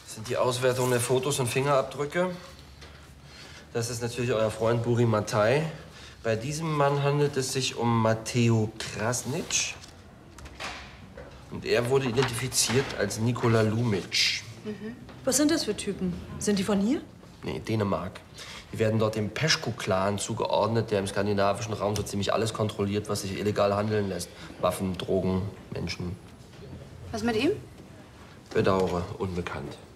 Das sind die Auswertungen der Fotos und Fingerabdrücke. Das ist natürlich euer Freund Buri Matai. Bei diesem Mann handelt es sich um Matteo Krasnic. Und er wurde identifiziert als Nikola Lumic. Mhm. Was sind das für Typen? Sind die von hier? Nee, Dänemark. Die werden dort dem Peschko-Clan zugeordnet, der im skandinavischen Raum so ziemlich alles kontrolliert, was sich illegal handeln lässt. Waffen, Drogen, Menschen. Was mit ihm? Bedauere, unbekannt.